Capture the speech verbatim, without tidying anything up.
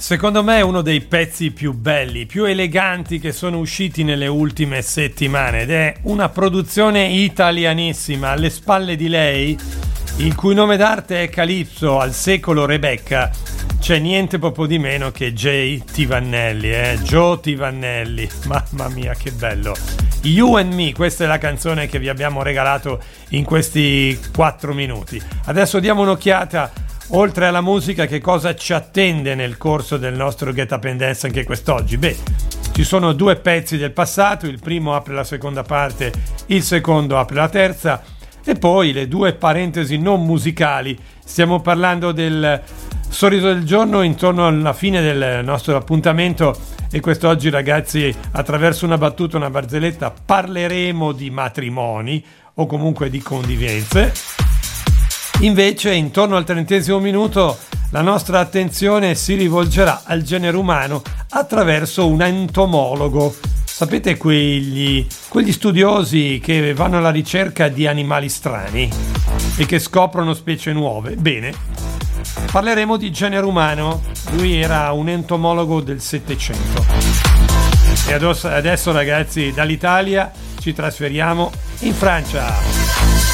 Secondo me è uno dei pezzi più belli, più eleganti che sono usciti nelle ultime settimane ed è una produzione italianissima. Alle spalle di lei, il cui nome d'arte è Calypso, al secolo Rebecca, c'è niente proprio di meno che Jay T. Vannelli, eh? Joe T. Vannelli. Mamma mia, che bello. You and Me, questa è la canzone che vi abbiamo regalato in questi quattro minuti. Adesso diamo un'occhiata. Oltre alla musica, che cosa ci attende nel corso del nostro Get Up and Dance anche quest'oggi? Beh, ci sono due pezzi del passato, il primo apre la seconda parte, il secondo apre la terza, e poi le due parentesi non musicali. Stiamo parlando del sorriso del giorno intorno alla fine del nostro appuntamento, e quest'oggi, ragazzi, attraverso una battuta, una barzelletta, parleremo di matrimoni o comunque di convivenze. Invece, intorno al trentesimo minuto, la nostra attenzione si rivolgerà al genere umano attraverso un entomologo. Sapete, quegli, quegli studiosi che vanno alla ricerca di animali strani e che scoprono specie nuove? Bene, parleremo di genere umano. Lui era un entomologo del Settecento. E adesso, adesso ragazzi, dall'Italia ci trasferiamo in Francia.